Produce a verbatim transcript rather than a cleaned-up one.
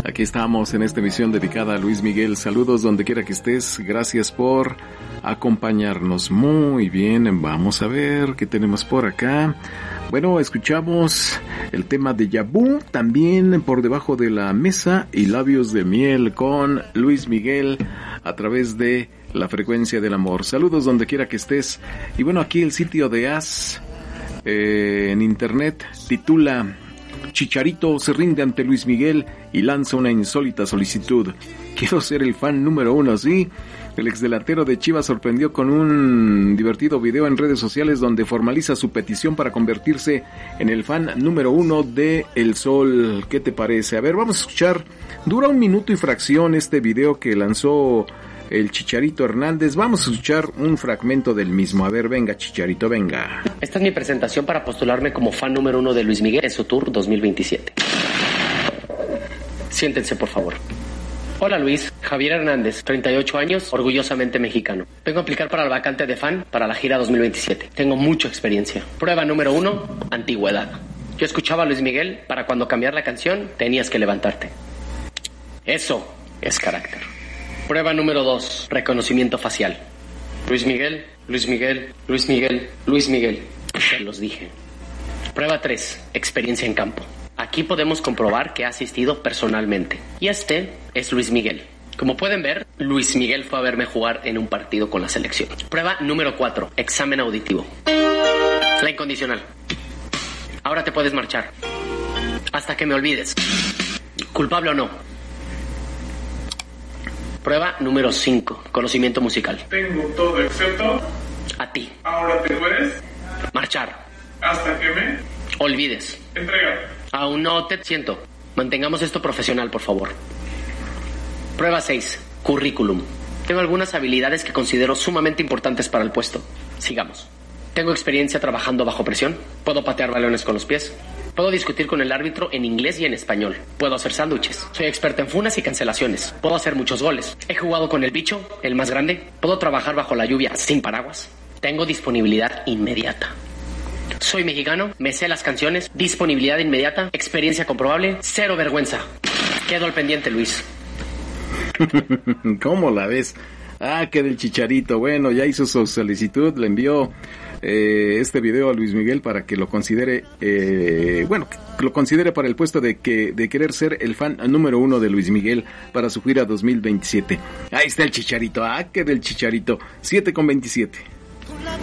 Aquí estamos en esta emisión dedicada a Luis Miguel. Saludos donde quiera que estés. Gracias por acompañarnos. Muy bien, vamos a ver qué tenemos por acá. Bueno, escuchamos el tema de Yabú, también Por debajo de la mesa y Labios de miel con Luis Miguel a través de la frecuencia del amor. Saludos donde quiera que estés. Y bueno, aquí el sitio de As eh, en internet titula: Chicharito se rinde ante Luis Miguel y lanza una insólita solicitud. Quiero ser el fan número uno, ¿sí? El exdelantero de Chivas sorprendió con un divertido video en redes sociales donde formaliza su petición para convertirse en el fan número uno de El Sol. ¿Qué te parece? A ver, vamos a escuchar. Dura un minuto y fracción este video que lanzó el Chicharito Hernández. Vamos a escuchar un fragmento del mismo. A ver, venga, Chicharito, venga. Esta es mi presentación para postularme como fan número uno de Luis Miguel en su tour dos mil veintisiete. Siéntense, por favor. Hola Luis, Javier Hernández, treinta y ocho años, orgullosamente mexicano. Vengo a aplicar para la vacante de fan para la gira dos mil veintisiete. Tengo mucha experiencia. Prueba número uno, antigüedad. Yo escuchaba a Luis Miguel para cuando cambiar la canción tenías que levantarte. Eso es carácter. Prueba número dos, reconocimiento facial. Luis Miguel, Luis Miguel, Luis Miguel, Luis Miguel. Se los dije. Prueba tres, experiencia en campo. Aquí podemos comprobar que ha asistido personalmente. Y este es Luis Miguel. Como pueden ver, Luis Miguel fue a verme jugar en un partido con la selección. Prueba número cuatro, examen auditivo. La incondicional. Ahora te puedes marchar. Hasta que me olvides. ¿Culpable o no? Prueba número cinco, conocimiento musical. Tengo todo excepto... A ti. Ahora te puedes... Marchar. Hasta que me... Olvides. Entregar. Aún no te siento. Mantengamos esto profesional, por favor. Prueba seis, currículum. Tengo algunas habilidades que considero sumamente importantes para el puesto. Sigamos. Tengo experiencia trabajando bajo presión. Puedo patear balones con los pies. Puedo discutir con el árbitro en inglés y en español. Puedo hacer sándwiches. Soy experta en funas y cancelaciones. Puedo hacer muchos goles. He jugado con el bicho, el más grande. Puedo trabajar bajo la lluvia sin paraguas. Tengo disponibilidad inmediata. Soy mexicano, me sé las canciones, disponibilidad inmediata, experiencia comprobable, cero vergüenza. Quedo al pendiente, Luis. ¿Cómo la ves? Ah, que del Chicharito. Bueno, ya hizo su solicitud, le envió eh, este video a Luis Miguel para que lo considere, eh, bueno, que lo considere para el puesto de que de querer ser el fan número uno de Luis Miguel para su gira dos mil veintisiete. Ahí está el Chicharito. Ah, que del Chicharito. siete con veintisiete.